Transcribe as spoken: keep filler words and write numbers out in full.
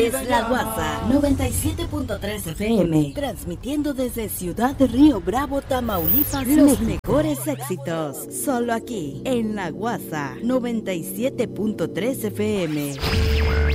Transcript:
Es La Guasa noventa y siete punto tres F M, transmitiendo desde Ciudad de Río Bravo, Tamaulipas, los mejores éxitos, solo aquí en La Guasa noventa y siete punto tres F M.